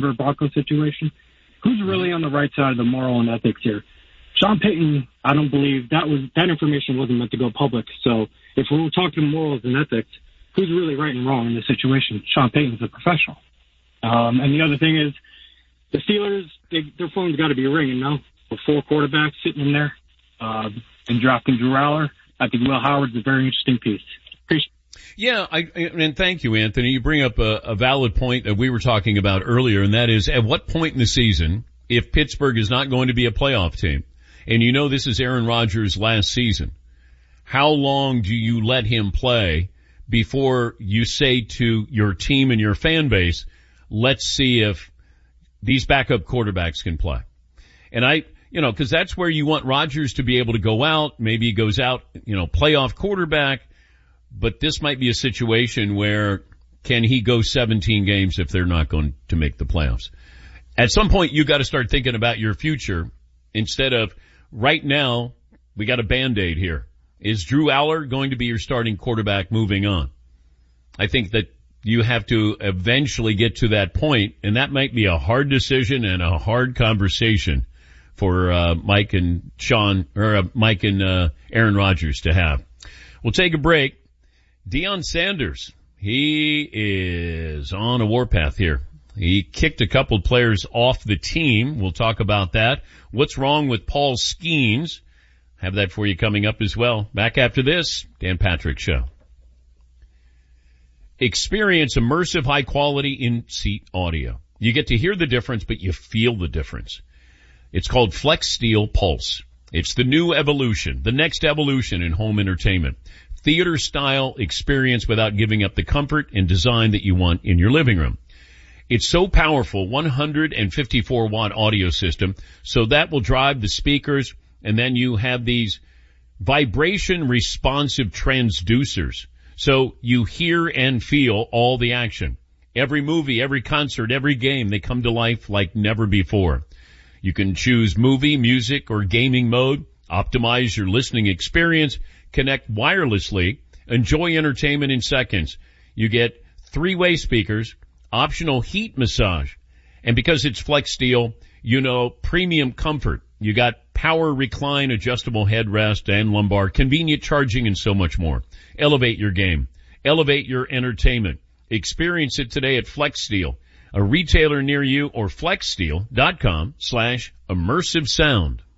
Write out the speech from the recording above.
Denver Broncos situation. Who's really on the right side of the moral and ethics here? Sean Payton, I don't believe that information wasn't meant to go public. So if we're talking morals and ethics, who's really right and wrong in this situation? Sean Payton's a professional. And the other thing is, the Steelers, their phone's got to be ringing now. With 4 quarterbacks sitting in there and drafting Drew Aller. I think Will Howard's a very interesting piece. Yeah, and thank you, Anthony. You bring up a valid point that we were talking about earlier, and that is, at what point in the season, if Pittsburgh is not going to be a playoff team, and you know this is Aaron Rodgers' last season, how long do you let him play before you say to your team and your fan base, let's see if these backup quarterbacks can play? And cause that's where you want Rodgers to be able to go out. Maybe he goes out, playoff quarterback, but this might be a situation where can he go 17 games if they're not going to make the playoffs? At some point you got to start thinking about your future instead of right now we got a Band-Aid here. Is Drew Aller going to be your starting quarterback moving on? I think that you have to eventually get to that point, and that might be a hard decision and a hard conversation for Mike and Aaron Rodgers to have. We'll take a break. Deion Sanders, he is on a warpath here. He kicked a couple of players off the team. We'll talk about that. What's wrong with Paul Skeens? Have that for you coming up as well. Back after this, Dan Patrick Show. Experience immersive, high-quality in-seat audio. You get to hear the difference, but you feel the difference. It's called Flex Steel Pulse. It's the new evolution, the next evolution in home entertainment. Theater-style experience without giving up the comfort and design that you want in your living room. It's so powerful, 154-watt audio system, so that will drive the speakers, and then you have these vibration-responsive transducers. So you hear and feel all the action. Every movie, every concert, every game, they come to life like never before. You can choose movie, music, or gaming mode, optimize your listening experience, connect wirelessly, enjoy entertainment in seconds. You get 3-way speakers, optional heat massage, and because it's Flex Steel, premium comfort. You got power recline, adjustable headrest and lumbar, convenient charging, and so much more. Elevate your game. Elevate your entertainment. Experience it today at Flex Steel, a retailer near you, or flexsteel.com/immersive sound.